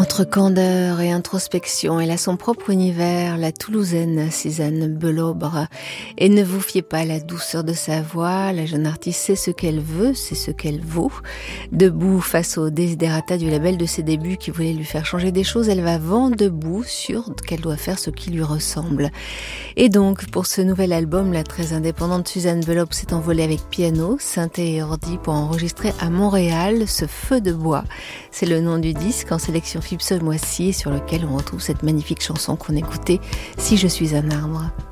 Entre candeur et introspection, elle a son propre univers, la Toulousaine Suzanne Belaubre. Et ne vous fiez pas à la douceur de sa voix, la jeune artiste sait ce qu'elle veut, c'est ce qu'elle vaut. Debout face au desiderata du label de ses débuts qui voulait lui faire changer des choses, elle va vent debout, sûre qu'elle doit faire ce qui lui ressemble. Et donc, pour ce nouvel album, la très indépendante Suzanne Belaubre s'est envolée avec piano, synthé et ordi pour enregistrer à Montréal ce Feu de bois. C'est le nom du disque en sélection ce mois-ci, sur lequel on retrouve cette magnifique chanson qu'on écoutait, Si je suis un arbre.